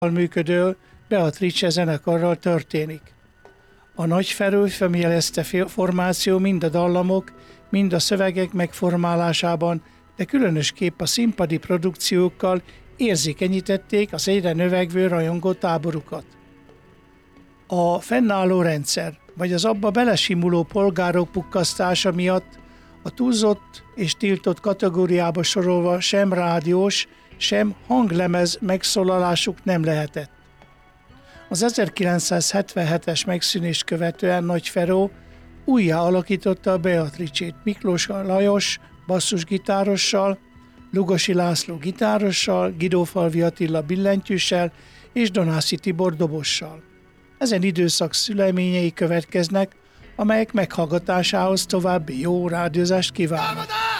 működő Beatrice zenekarral történik. A Nagy-Ferő femjelezte formáció mind a dallamok, mind a szövegek megformálásában, de különösképp a színpadi produkciókkal érzékenyítették az egyre növekvő rajongó táborukat. A fennálló rendszer, vagy az abba belesimuló polgárok pukkasztása miatt a túlzott és tiltott kategóriába sorolva sem rádiós, sem hanglemez megszólalásuk nem lehetett. Az 1977-es megszűnést követően Nagy-Feró újjá alakította a Beatrice-t Miklós Lajos basszusgitárossal, Lugosi László gitárossal, Guidófalvi Attila billentyűssel és Donászi Tibor dobossal. Ezen időszak szüleményei következnek, amelyek meghallgatásához további jó rádiózást kívánnak.